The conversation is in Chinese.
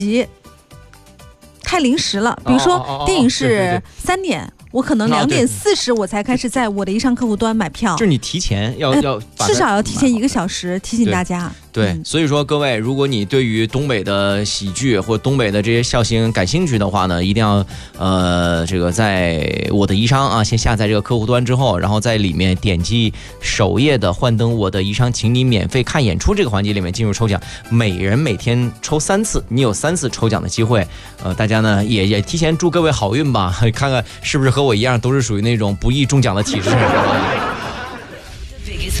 太临时了。比如说电影是3点。我可能2点40我才开始在我的宜商客户端买票， 就是你提前要至少要提前1个小时提醒大家。 对，所以说各位，如果你对于东北的喜剧或东北的这些笑星感兴趣的话呢，一定要这个在我的宜商啊，先下载这个客户端之后，然后在里面点击首页的幻灯我的宜商，请你免费看演出这个环节里面进入抽奖，每人每天抽3次，你有3次抽奖的机会。大家呢也提前祝各位好运吧，看看是不是和我一样都是属于那种不易中奖的体质。